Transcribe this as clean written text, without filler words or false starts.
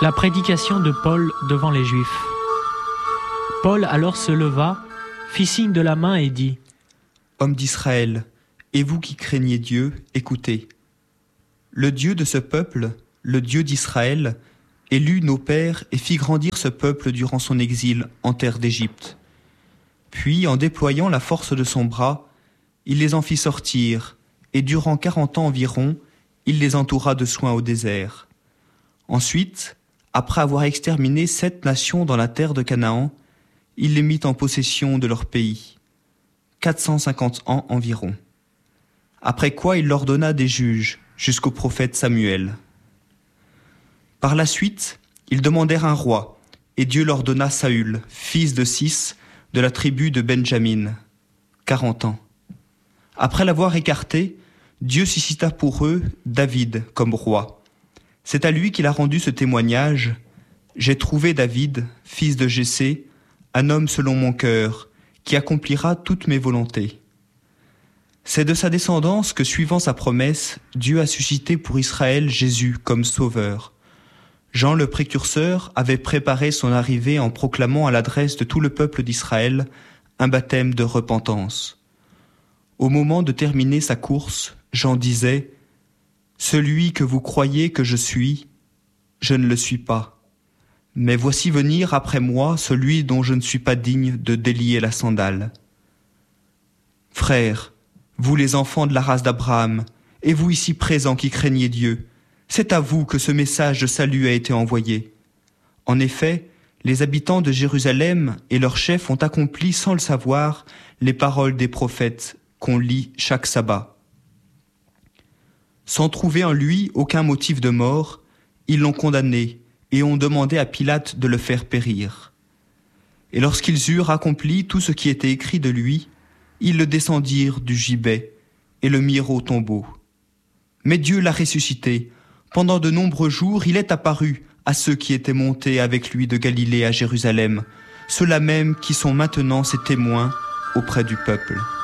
La prédication de Paul devant les Juifs. Paul alors se leva, fit signe de la main et dit : Hommes d'Israël, et vous qui craignez Dieu, écoutez. Le Dieu de ce peuple, le Dieu d'Israël, élut nos pères et fit grandir ce peuple durant son exil en terre d'Égypte. Puis, en déployant la force de son bras, il les en fit sortir, et durant 40 ans environ, il les entoura de soins au désert. Ensuite, après avoir exterminé 7 nations dans la terre de Canaan, il les mit en possession de leur pays. 450 ans environ. Après quoi il leur donna des juges, jusqu'au prophète Samuel. Par la suite, ils demandèrent un roi, et Dieu leur donna Saül, fils de Cis, de la tribu de Benjamin. 40 ans. Après l'avoir écarté, Dieu suscita pour eux David comme roi. C'est à lui qu'il a rendu ce témoignage : J'ai trouvé David, fils de Jessé, un homme selon mon cœur, qui accomplira toutes mes volontés. C'est de sa descendance que, suivant sa promesse, Dieu a suscité pour Israël Jésus comme sauveur. Jean le précurseur avait préparé son arrivée en proclamant à l'adresse de tout le peuple d'Israël un baptême de repentance. Au moment de terminer sa course, Jean disait : Celui que vous croyez que je suis, je ne le suis pas. Mais voici venir après moi celui dont je ne suis pas digne de délier la sandale. Frères, vous les enfants de la race d'Abraham, et vous ici présents qui craignez Dieu, c'est à vous que ce message de salut a été envoyé. En effet, les habitants de Jérusalem et leurs chefs ont accompli sans le savoir les paroles des prophètes qu'on lit chaque sabbat. Sans trouver en lui aucun motif de mort, ils l'ont condamné et ont demandé à Pilate de le faire périr. Et lorsqu'ils eurent accompli tout ce qui était écrit de lui, ils le descendirent du gibet et le mirent au tombeau. Mais Dieu l'a ressuscité. Pendant de nombreux jours, il est apparu à ceux qui étaient montés avec lui de Galilée à Jérusalem, ceux-là même qui sont maintenant ses témoins auprès du peuple.